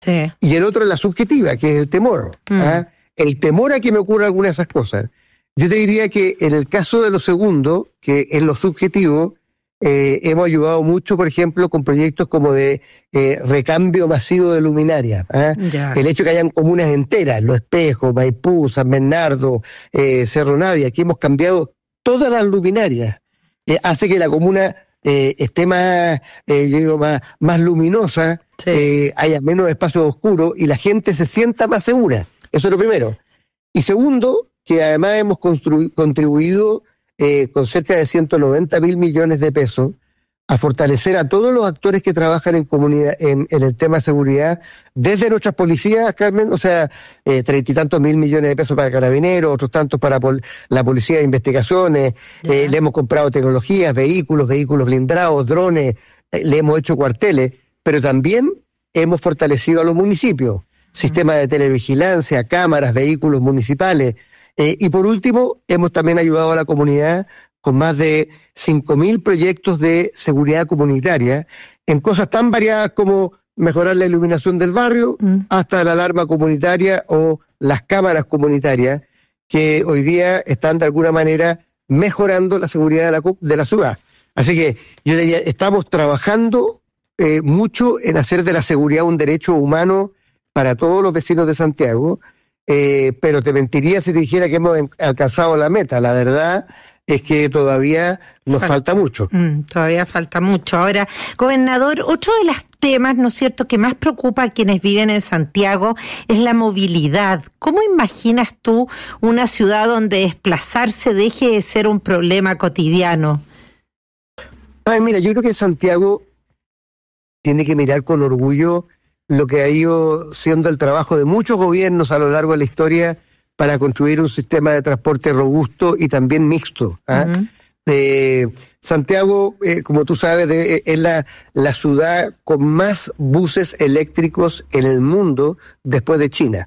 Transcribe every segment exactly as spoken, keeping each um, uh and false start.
Sí. Y el otro es la subjetiva, que es el temor. Mm. ¿ah? El temor a que me ocurra alguna de esas cosas. Yo te diría que en el caso de lo segundo, que es lo subjetivo, eh, hemos ayudado mucho, por ejemplo, con proyectos como de eh, recambio masivo de luminarias. ¿ah? El hecho de que hayan comunas enteras, Los Espejos, Maipú, San Bernardo, eh, Cerro Navia, aquí hemos cambiado todas las luminarias. Eh, hace que la comuna eh, esté más, eh, yo digo, más, más luminosa, sí. eh, haya menos espacios oscuros y la gente se sienta más segura. Eso es lo primero. Y segundo, que además hemos constru- contribuido eh, con cerca de ciento noventa mil millones de pesos a fortalecer a todos los actores que trabajan en comunidad en, en el tema de seguridad, desde nuestras policías, Carmen, o sea, treinta y tantos mil millones de pesos para Carabineros, otros tantos para pol- la Policía de Investigaciones, eh, le hemos comprado tecnologías, vehículos, vehículos blindados, drones, eh, le hemos hecho cuarteles, pero también hemos fortalecido a los municipios, sistemas de televigilancia, cámaras, vehículos municipales, eh, y por último, hemos también ayudado a la comunidad con más de cinco mil proyectos de seguridad comunitaria, en cosas tan variadas como mejorar la iluminación del barrio, mm. hasta la alarma comunitaria o las cámaras comunitarias, que hoy día están de alguna manera mejorando la seguridad de la, de la ciudad. Así que yo diría, estamos trabajando eh, mucho en hacer de la seguridad un derecho humano para todos los vecinos de Santiago, eh, pero te mentiría si te dijera que hemos alcanzado la meta. La verdad es que todavía nos falta, falta mucho. Mm, todavía falta mucho. Ahora, gobernador, otro de los temas, ¿no es cierto?, que más preocupa a quienes viven en Santiago es la movilidad. ¿Cómo imaginas tú una ciudad donde desplazarse deje de ser un problema cotidiano? Ay, mira, yo creo que Santiago tiene que mirar con orgullo lo que ha ido siendo el trabajo de muchos gobiernos a lo largo de la historia para construir un sistema de transporte robusto y también mixto. ¿ah? Uh-huh. Eh, Santiago, eh, como tú sabes, de, es la, la ciudad con más buses eléctricos en el mundo después de China.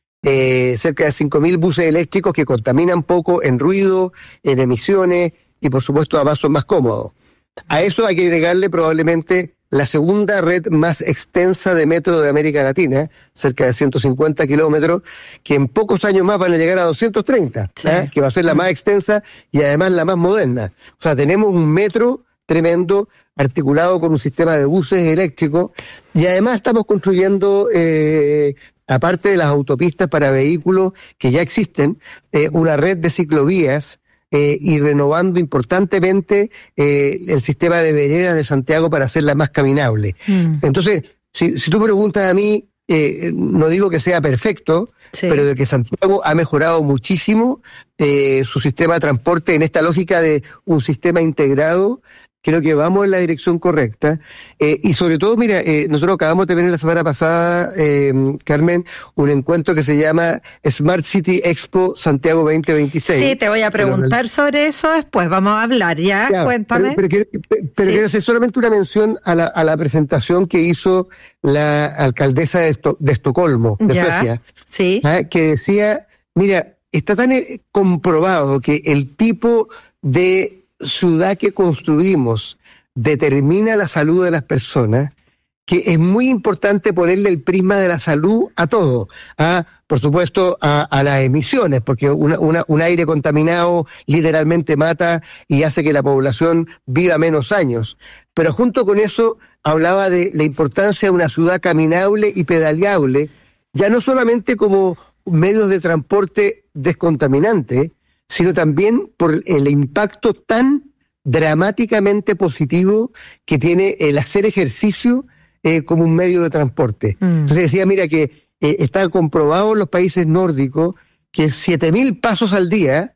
Eh, cerca de cinco mil buses eléctricos que contaminan poco en ruido, en emisiones y por supuesto además son más cómodos. A eso hay que agregarle probablemente la segunda red más extensa de metro de América Latina, cerca de ciento cincuenta kilómetros, que en pocos años más van a llegar a doscientos treinta, sí. ¿eh? que va a ser la más extensa y además la más moderna. O sea, tenemos un metro tremendo, articulado con un sistema de buses eléctricos, y además estamos construyendo, eh, aparte de las autopistas para vehículos que ya existen, eh, una red de ciclovías, Eh, y renovando importantemente eh, el sistema de veredas de Santiago para hacerla más caminable. Mm. Entonces, si, si tú me preguntas a mí, eh, no digo que sea perfecto, sí. pero de que Santiago ha mejorado muchísimo eh, su sistema de transporte en esta lógica de un sistema integrado. Creo que vamos en la dirección correcta. Eh, y sobre todo, mira, eh, nosotros acabamos de tener la semana pasada, eh, Carmen, un encuentro que se llama Smart City Expo Santiago veinte veintiséis. Sí, te voy a preguntar pero, sobre eso después. Vamos a hablar, ¿ya? ya Cuéntame. Pero, pero, pero, pero sí. quiero hacer solamente una mención a la, a la presentación que hizo la alcaldesa de, Esto, de Estocolmo, de ya. Suecia. Sí. ¿eh? Que decía, mira, está tan comprobado que el tipo de ciudad que construimos determina la salud de las personas, que es muy importante ponerle el prisma de la salud a todo, a, por supuesto, a, a las emisiones, porque una, una, un aire contaminado literalmente mata y hace que la población viva menos años. Pero junto con eso hablaba de la importancia de una ciudad caminable y pedaleable, ya no solamente como medios de transporte descontaminantes, sino también por el impacto tan dramáticamente positivo que tiene el hacer ejercicio eh, como un medio de transporte. Mm. Entonces decía, mira, que eh, está comprobado en los países nórdicos que siete mil pasos al día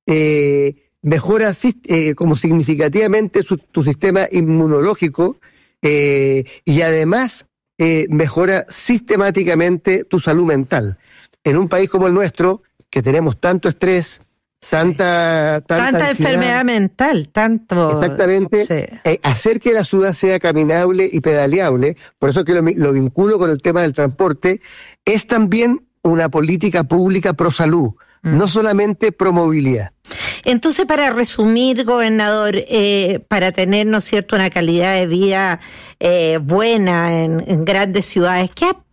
eh, mejora eh, como significativamente su, tu sistema inmunológico eh, y además eh, mejora sistemáticamente tu salud mental. En un país como el nuestro, que tenemos tanto estrés, Tanta, tanta, tanta enfermedad mental, tanto. Exactamente. Sí. Eh, hacer que la ciudad sea caminable y pedaleable, por eso que lo, lo vinculo con el tema del transporte, es también una política pública pro salud, mm. no solamente pro movilidad. Entonces, para resumir, gobernador, eh, para tener, ¿no es cierto?, una calidad de vida eh, buena en, en grandes ciudades, ¿qué